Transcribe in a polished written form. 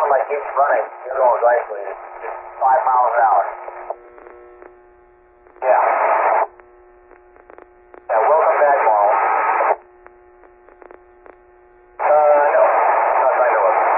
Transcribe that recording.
sound like it's running. You're going right, please. 5 miles an hour.